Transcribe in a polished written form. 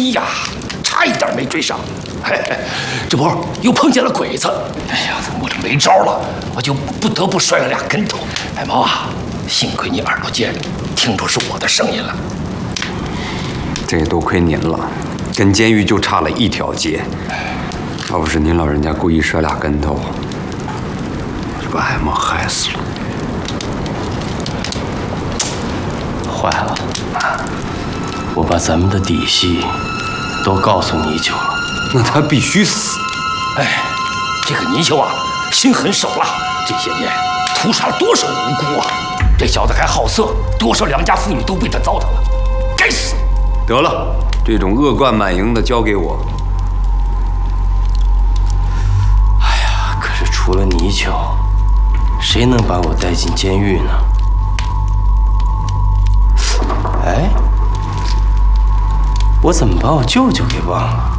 呀，差一点没追上。嘿，这不又碰见了鬼子，哎呀，我这没招了，我就不得不摔了2跟头。海毛啊，幸亏你耳朵尖，听出是我的声音了。 这也多亏您了，跟监狱就差了1条街。要不是您老人家故意摔2跟头，就把海毛害死了。 坏了，我把咱们的底细都告诉泥鳅了。 那他必须死！ 哎，这个泥鳅啊，心狠手辣，这些年屠杀了多少无辜啊！这小子还好色，多少良家妇女都被他糟蹋了，该死！ 得了，这种恶贯满盈的交给我。 哎呀，可是除了泥鳅，谁能把我带进监狱呢？哎，我怎么把我舅舅给忘了？